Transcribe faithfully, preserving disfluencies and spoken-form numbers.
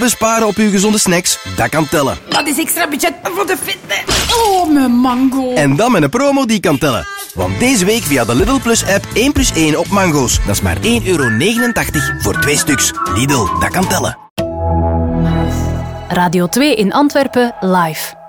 Besparen op uw gezonde snacks, dat kan tellen. Dat is extra budget voor de fitness. Oh, mijn mango. En dan met een promo die kan tellen. Want deze week via de Lidl Plus app één plus één op mango's. Dat is maar één euro negenentachtig voor twee stuks. Lidl, dat kan tellen. Radio twee in Antwerpen live.